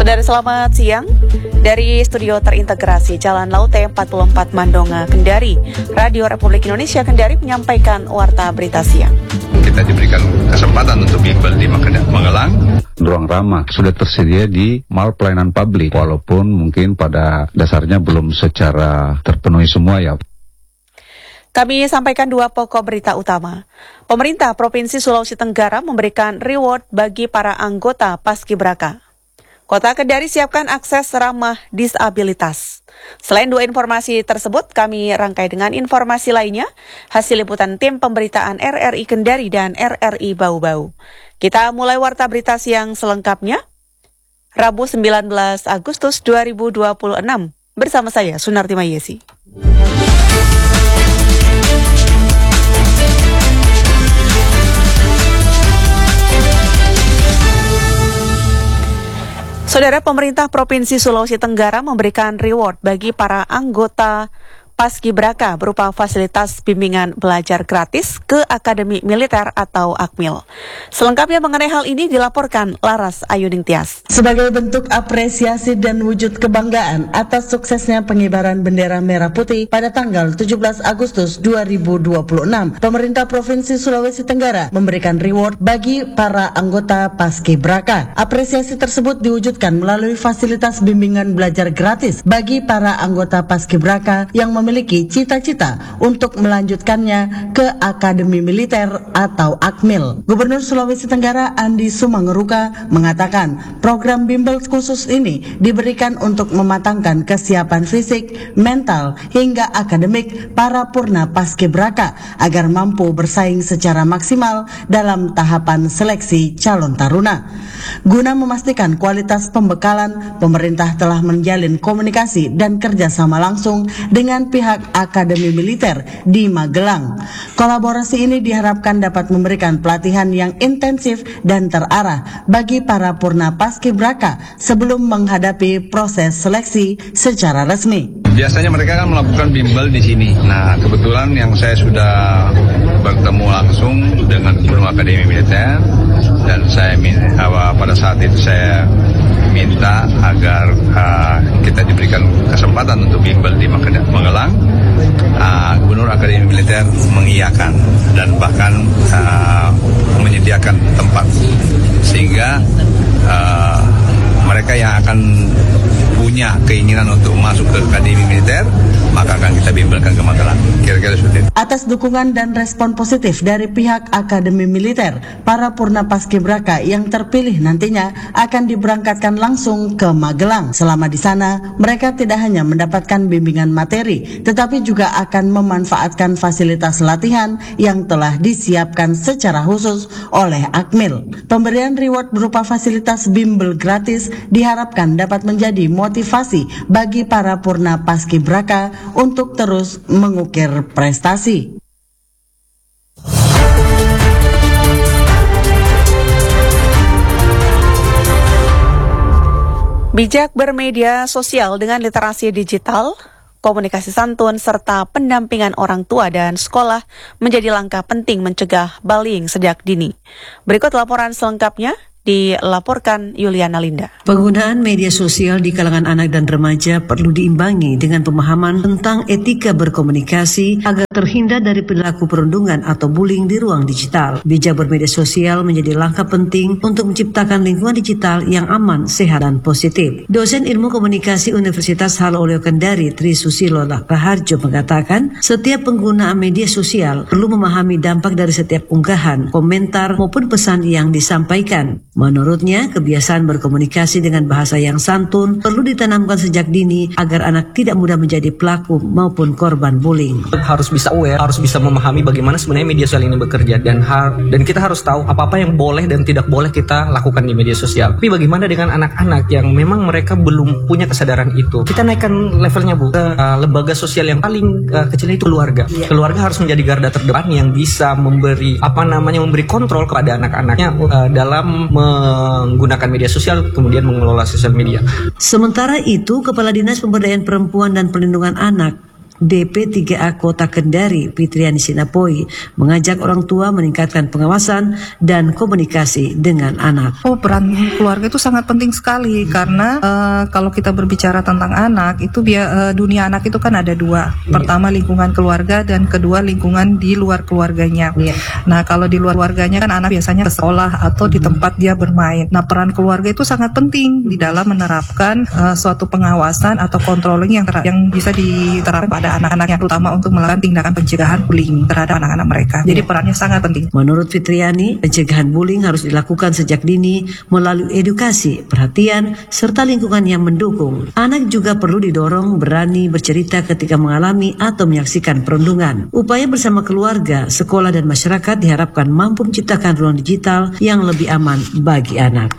Saudara selamat siang. Dari studio terintegrasi Jalan Laut T44 Mandonga, Kendari, Radio Republik Indonesia Kendari menyampaikan warta berita siang. Kita diberikan kesempatan untuk bimbel di Magelang. Ruang ramah sudah tersedia di mal pelayanan publik, walaupun mungkin pada dasarnya belum secara terpenuhi semua ya. Kami sampaikan dua pokok berita utama. Pemerintah Provinsi Sulawesi Tenggara memberikan reward bagi para anggota Paskibraka. Kota Kendari siapkan akses ramah disabilitas. Selain dua informasi tersebut, kami rangkai dengan informasi lainnya, hasil liputan tim pemberitaan RRI Kendari dan RRI Bau-Bau. Kita mulai warta berita siang selengkapnya, Rabu 19 Agustus 2026, bersama saya, Sunarti Mayesi. Saudara, pemerintah Provinsi Sulawesi Tenggara memberikan reward bagi para anggota Paskibraka berupa fasilitas bimbingan belajar gratis ke Akademi Militer atau AKMIL. Selengkapnya mengenai hal ini dilaporkan Laras Ayuning Tias. Sebagai bentuk apresiasi dan wujud kebanggaan atas suksesnya pengibaran bendera merah putih pada tanggal 17 Agustus 2026, pemerintah Provinsi Sulawesi Tenggara memberikan reward bagi para anggota Paskibraka. Apresiasi tersebut diwujudkan melalui fasilitas bimbingan belajar gratis bagi para anggota Paskibraka yang memiliki cita-cita untuk melanjutkannya ke Akademi Militer atau AKMIL. Gubernur Sulawesi Tenggara Andi Sumangeruka mengatakan program bimbel khusus ini diberikan untuk mematangkan kesiapan fisik, mental, hingga akademik para purna Paskibraka agar mampu bersaing secara maksimal dalam tahapan seleksi calon taruna. Guna memastikan kualitas pembekalan, pemerintah telah menjalin komunikasi dan kerjasama langsung dengan pihak Akademi Militer di Magelang. Kolaborasi ini diharapkan dapat memberikan pelatihan yang intensif dan terarah bagi para purna Paskibraka sebelum menghadapi proses seleksi secara resmi. Biasanya mereka kan melakukan bimbel di sini. Nah, kebetulan yang saya sudah bertemu langsung dengan Gubernur Akademi Militer dan saya pada saat itu saya minta agar kita diberikan kesempatan untuk bimbel di Magelang. Gubernur Akademi Militer mengiyakan dan bahkan menyediakan tempat sehingga mereka yang akan punya keinginan untuk masuk ke Akademi Militer, maka akan kita bimbelkan ke Magelang. Kira-kira seperti itu. Atas dukungan dan respon positif dari pihak Akademi Militer, para purna Paskibraka yang terpilih nantinya akan diberangkatkan langsung ke Magelang. Selama di sana, mereka tidak hanya mendapatkan bimbingan materi, tetapi juga akan memanfaatkan fasilitas latihan yang telah disiapkan secara khusus oleh AKMIL. Pemberian reward berupa fasilitas bimbel gratis diharapkan dapat menjadi motivasi bagi para purna Paskibraka untuk terus mengukir prestasi. Bijak bermedia sosial dengan literasi digital, komunikasi santun, serta pendampingan orang tua dan sekolah menjadi langkah penting mencegah bullying sejak dini. Berikut laporan selengkapnya dilaporkan Yuliana Linda. Penggunaan media sosial di kalangan anak dan remaja perlu diimbangi dengan pemahaman tentang etika berkomunikasi agar terhindar dari perilaku perundungan atau bullying di ruang digital. Bijak bermedia sosial menjadi langkah penting untuk menciptakan lingkungan digital yang aman, sehat, dan positif. Dosen Ilmu Komunikasi Universitas Haloleo Kendari Tri Susilo Raharjo mengatakan, setiap penggunaan media sosial perlu memahami dampak dari setiap unggahan, komentar, maupun pesan yang disampaikan. Menurutnya, kebiasaan berkomunikasi dengan bahasa yang santun perlu ditanamkan sejak dini agar anak tidak mudah menjadi pelaku maupun korban bullying. Harus bisa aware, harus bisa memahami bagaimana sebenarnya media sosial ini bekerja dan kita harus tahu apa-apa yang boleh dan tidak boleh kita lakukan di media sosial. Tapi bagaimana dengan anak-anak yang memang mereka belum punya kesadaran itu? Kita naikkan levelnya, Bu, ke lembaga sosial yang paling kecil itu keluarga. Keluarga harus menjadi garda terdepan yang bisa memberi kontrol kepada anak-anaknya dalam menggunakan media sosial, kemudian mengelola sosial media. Sementara itu, Kepala Dinas Pemberdayaan Perempuan dan Perlindungan Anak DP3A Kota Kendari, Fitriani Sinapoi, mengajak orang tua meningkatkan pengawasan dan komunikasi dengan anak. Peran keluarga itu sangat penting sekali karena kalau kita berbicara tentang anak itu dunia anak itu kan ada dua. Pertama lingkungan keluarga dan kedua lingkungan di luar keluarganya. Nah kalau di luar keluarganya kan anak biasanya ke sekolah atau di tempat dia bermain. Nah peran keluarga itu sangat penting di dalam menerapkan suatu pengawasan atau controlling yang bisa diterapkan pada anak-anak yang terutama untuk melakukan tindakan pencegahan bullying terhadap anak-anak mereka. Jadi perannya sangat penting. Menurut Fitriani, pencegahan bullying harus dilakukan sejak dini melalui edukasi, perhatian, serta lingkungan yang mendukung. Anak juga perlu didorong berani bercerita ketika mengalami atau menyaksikan perundungan. Upaya bersama keluarga, sekolah, dan masyarakat diharapkan mampu menciptakan ruang digital yang lebih aman bagi anak.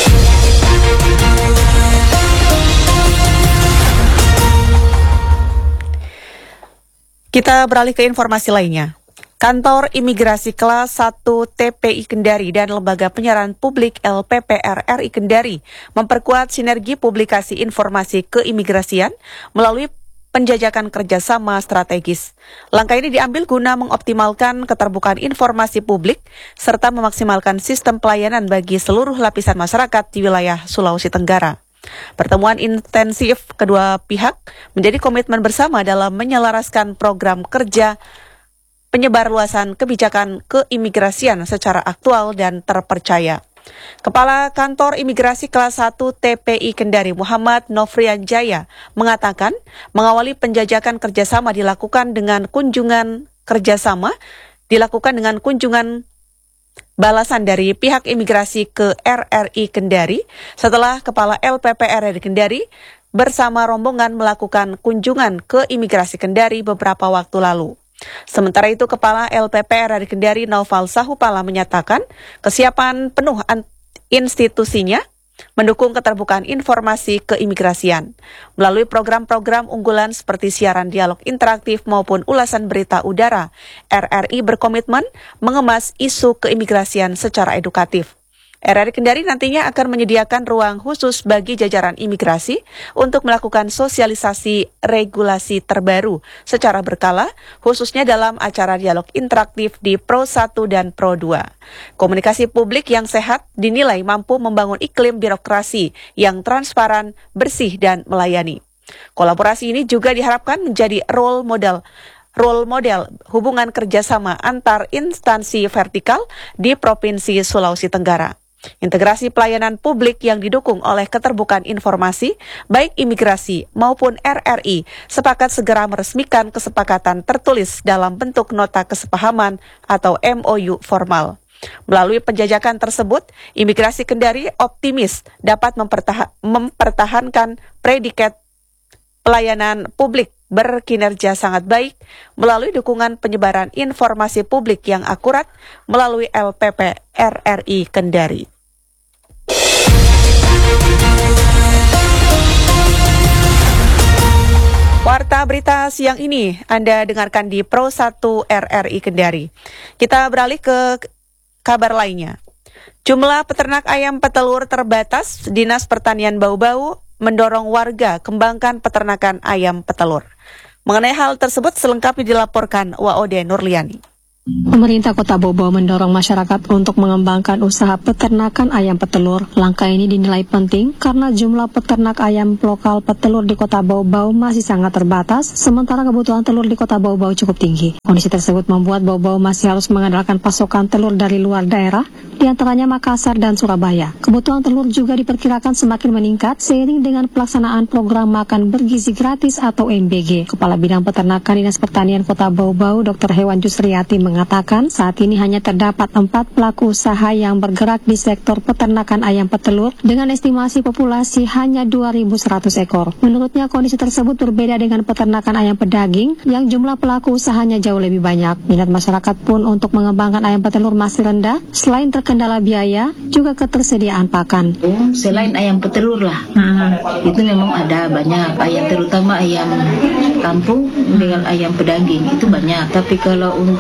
Kita beralih ke informasi lainnya. Kantor Imigrasi Kelas 1 TPI Kendari dan Lembaga Penyiaran Publik LPPR RI Kendari memperkuat sinergi publikasi informasi keimigrasian melalui penjajakan kerjasama strategis. Langkah ini diambil guna mengoptimalkan keterbukaan informasi publik serta memaksimalkan sistem pelayanan bagi seluruh lapisan masyarakat di wilayah Sulawesi Tenggara. Pertemuan intensif kedua pihak menjadi komitmen bersama dalam menyelaraskan program kerja penyebarluasan kebijakan keimigrasian secara aktual dan terpercaya. Kepala Kantor Imigrasi Kelas 1 TPI Kendari Muhammad Nofrian Jaya mengatakan mengawali penjajakan kerjasama dilakukan dengan kunjungan balasan dari pihak imigrasi ke RRI Kendari setelah Kepala LPPR RI Kendari bersama rombongan melakukan kunjungan ke imigrasi Kendari beberapa waktu lalu. Sementara itu, Kepala LPPR RI Kendari Naufal Sahupala menyatakan kesiapan penuh institusinya mendukung keterbukaan informasi keimigrasian. Melalui program-program unggulan seperti siaran dialog interaktif maupun ulasan berita udara, RRI berkomitmen mengemas isu keimigrasian secara edukatif. RRI Kendari nantinya akan menyediakan ruang khusus bagi jajaran imigrasi untuk melakukan sosialisasi regulasi terbaru secara berkala, khususnya dalam acara dialog interaktif di Pro 1 dan Pro 2. Komunikasi publik yang sehat dinilai mampu membangun iklim birokrasi yang transparan, bersih, dan melayani. Kolaborasi ini juga diharapkan menjadi role model hubungan kerjasama antar instansi vertikal di Provinsi Sulawesi Tenggara. Integrasi pelayanan publik yang didukung oleh keterbukaan informasi, baik imigrasi maupun RRI, sepakat segera meresmikan kesepakatan tertulis dalam bentuk nota kesepahaman atau MOU formal. Melalui penjajakan tersebut, Imigrasi Kendari optimis dapat mempertahankan predikat pelayanan publik berkinerja sangat baik melalui dukungan penyebaran informasi publik yang akurat melalui LPP RRI Kendari. Warta berita siang ini Anda dengarkan di Pro 1 RRI Kendari. Kita beralih ke kabar lainnya. Jumlah peternak ayam petelur terbatas, Dinas Pertanian Bau-Bau mendorong warga kembangkan peternakan ayam petelur. Mengenai hal tersebut selengkapnya dilaporkan Waode Nurliani. Pemerintah Kota Bau-Bau mendorong masyarakat untuk mengembangkan usaha peternakan ayam petelur. Langkah ini dinilai penting karena jumlah peternak ayam lokal petelur di Kota Bau-Bau masih sangat terbatas, sementara kebutuhan telur di Kota Bau-Bau cukup tinggi. Kondisi tersebut membuat Bau-Bau masih harus mengandalkan pasokan telur dari luar daerah, di antaranya Makassar dan Surabaya. Kebutuhan telur juga diperkirakan semakin meningkat seiring dengan pelaksanaan program makan bergizi gratis atau MBG. Kepala Bidang Peternakan Dinas Pertanian Kota Bau-Bau, Dr. Hewan Jusriati mengatakan saat ini hanya terdapat 4 pelaku usaha yang bergerak di sektor peternakan ayam petelur dengan estimasi populasi hanya 2.100 ekor. Menurutnya kondisi tersebut berbeda dengan peternakan ayam pedaging yang jumlah pelaku usahanya jauh lebih banyak. Minat masyarakat pun untuk mengembangkan ayam petelur masih rendah, selain terkendala biaya, juga ketersediaan pakan. Selain ayam petelur lah, itu memang ada banyak ayam, terutama ayam kampung dengan ayam pedaging itu banyak. Tapi kalau untuk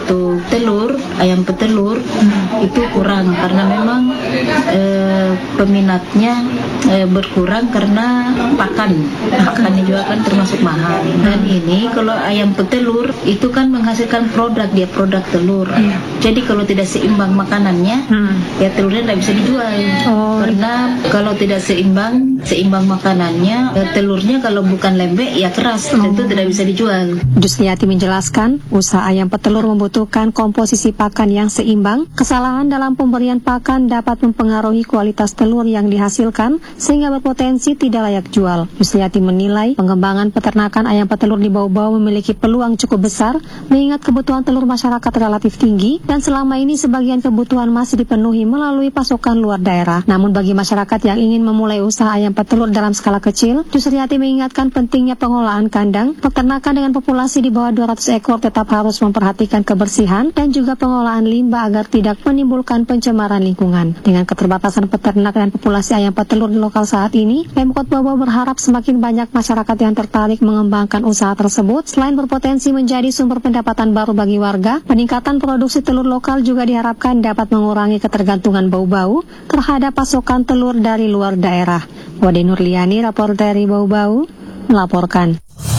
telur, ayam petelur itu kurang karena memang peminatnya berkurang karena pakannya juga kan termasuk mahal. Dan ini kalau ayam petelur itu kan menghasilkan produk telur. Jadi kalau tidak seimbang makanannya, ya telurnya tidak bisa dijual. Karena kalau tidak seimbang makanannya, telurnya kalau bukan lembek ya keras, tentu tidak bisa dijual. Jusliati menjelaskan, usaha ayam petelur membutuhkan komposisi pakan yang seimbang. Kesalahan dalam pemberian pakan dapat mempengaruhi kualitas telur yang dihasilkan sehingga berpotensi tidak layak jual. Jusliati menilai pengembangan peternakan ayam petelur di Bau-Bau memiliki peluang cukup besar mengingat kebutuhan telur masyarakat relatif tinggi dan selama ini sebagian kebutuhan masih dipenuhi melalui pasokan luar daerah. Namun bagi masyarakat yang ingin memulai usaha ayam petelur dalam skala kecil, Jusliati mengingatkan pentingnya pengolahan kandang. Peternakan dengan populasi di bawah 200 ekor tetap harus memperhatikan kebersihan dan juga pengolahan limbah agar tidak menimbulkan pencemaran lingkungan. Dengan keterbatasan peternak dan populasi ayam petelur di lokal saat ini, Pemkot Bau-Bau berharap semakin banyak masyarakat yang tertarik mengembangkan usaha tersebut. Selain berpotensi menjadi sumber pendapatan baru bagi warga, peningkatan produksi telur lokal juga diharapkan dapat mengurangi ketergantungan Bau-Bau terhadap pasokan telur dari luar daerah. Wade Nurliani, reporter dari Bau-Bau, melaporkan.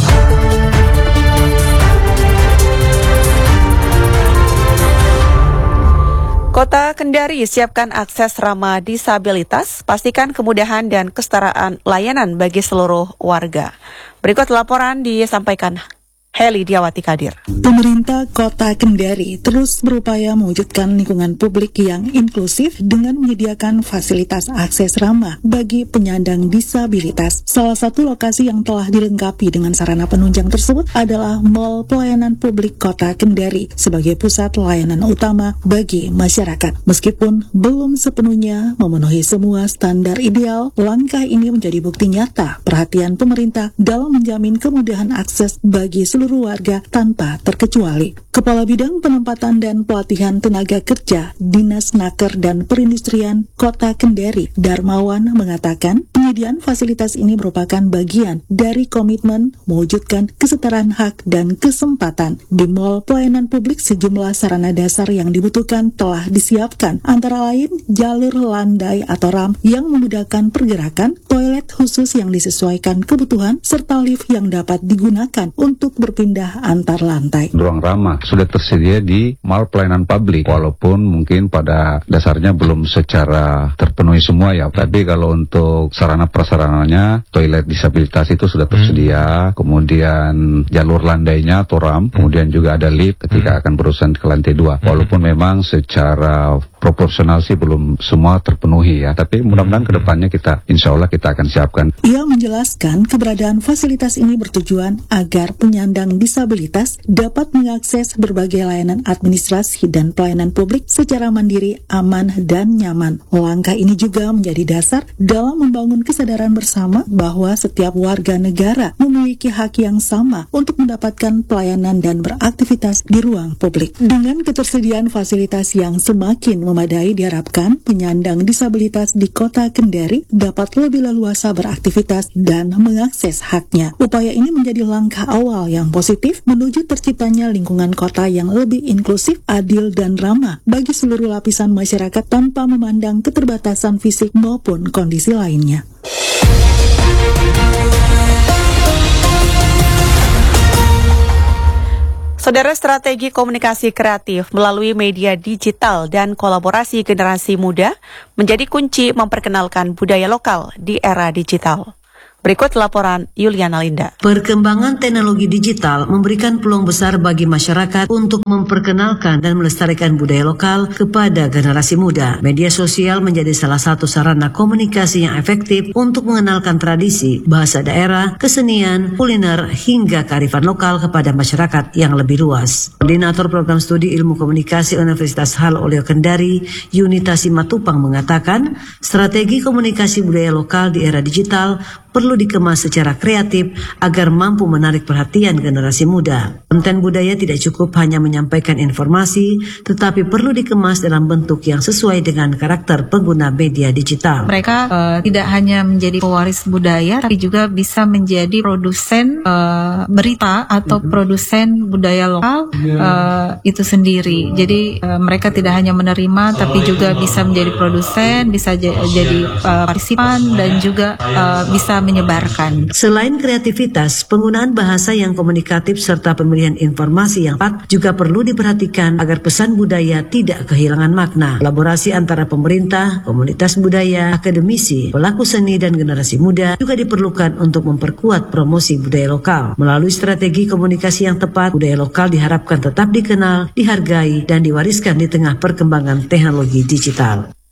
Kota Kendari siapkan akses ramah disabilitas, pastikan kemudahan dan kesetaraan layanan bagi seluruh warga. Berikut laporan disampaikan Heli Diawati Kadir. Pemerintah Kota Kendari terus berupaya mewujudkan lingkungan publik yang inklusif dengan menyediakan fasilitas akses ramah bagi penyandang disabilitas. Salah satu lokasi yang telah dilengkapi dengan sarana penunjang tersebut adalah Mall Pelayanan Publik Kota Kendari sebagai pusat layanan utama bagi masyarakat. Meskipun belum sepenuhnya memenuhi semua standar ideal, langkah ini menjadi bukti nyata perhatian pemerintah dalam menjamin kemudahan akses bagi seluruh warga tanpa terkecuali. Kepala Bidang Penempatan dan Pelatihan Tenaga Kerja Dinas Naker dan Perindustrian Kota Kendari, Darmawan, mengatakan penyediaan fasilitas ini merupakan bagian dari komitmen mewujudkan kesetaraan hak dan kesempatan. Di Mall Pelayanan Publik sejumlah sarana dasar yang dibutuhkan telah disiapkan, antara lain jalur landai atau ramp yang memudahkan pergerakan, toilet khusus yang disesuaikan kebutuhan, serta lift yang dapat digunakan untuk berpindah antar lantai. Ruang ramah sudah tersedia di Mall Pelayanan Publik, walaupun mungkin pada dasarnya belum secara terpenuhi semua ya. Tapi kalau untuk sarana prasarananya, toilet disabilitas itu sudah tersedia, kemudian jalur landainya atau ramp, kemudian juga ada lift ketika akan berurusan ke lantai 2. Walaupun memang secara proporsional sih belum semua terpenuhi ya, tapi mudah-mudahan kedepannya insya Allah kita akan siapkan. Ia menjelaskan keberadaan fasilitas ini bertujuan agar penyandang disabilitas dapat mengakses berbagai layanan administrasi dan pelayanan publik secara mandiri, aman, dan nyaman. Langkah ini juga menjadi dasar dalam membangun kesadaran bersama bahwa setiap warga negara memiliki hak yang sama untuk mendapatkan pelayanan dan beraktivitas di ruang publik. Dengan ketersediaan fasilitas yang semakin memadai, diharapkan penyandang disabilitas di Kota Kendari dapat lebih leluasa beraktivitas dan mengakses haknya. Upaya ini menjadi langkah awal yang positif menuju terciptanya lingkungan kota yang lebih inklusif, adil, dan ramah bagi seluruh lapisan masyarakat tanpa memandang keterbatasan fisik maupun kondisi lainnya. Saudara, strategi komunikasi kreatif melalui media digital dan kolaborasi generasi muda menjadi kunci memperkenalkan budaya lokal di era digital. Berikut laporan Yuliana Linda. Perkembangan teknologi digital memberikan peluang besar bagi masyarakat untuk memperkenalkan dan melestarikan budaya lokal kepada generasi muda. Media sosial menjadi salah satu sarana komunikasi yang efektif untuk mengenalkan tradisi, bahasa daerah, kesenian, kuliner, hingga kearifan lokal kepada masyarakat yang lebih luas. Koordinator Program Studi Ilmu Komunikasi Universitas Hal Oleo Kendari, Yunita Simatupang, mengatakan strategi komunikasi budaya lokal di era digital perlu perlu dikemas secara kreatif agar mampu menarik perhatian generasi muda. Konten budaya tidak cukup hanya menyampaikan informasi, tetapi perlu dikemas dalam bentuk yang sesuai dengan karakter pengguna media digital. Mereka tidak hanya menjadi pewaris budaya, tapi juga bisa menjadi produsen berita atau produsen budaya lokal itu sendiri. Jadi mereka tidak hanya menerima, tapi juga bisa menjadi produsen, bisa jadi partisipan, dan juga bisa menyebarkan. Selain kreativitas, penggunaan bahasa yang komunikatif serta pemilihan informasi yang tepat juga perlu diperhatikan agar pesan budaya tidak kehilangan makna. Kolaborasi antara pemerintah, komunitas budaya, akademisi, pelaku seni, dan generasi muda juga diperlukan untuk memperkuat promosi budaya lokal. Melalui strategi komunikasi yang tepat, budaya lokal diharapkan tetap dikenal, dihargai, dan diwariskan di tengah perkembangan teknologi digital.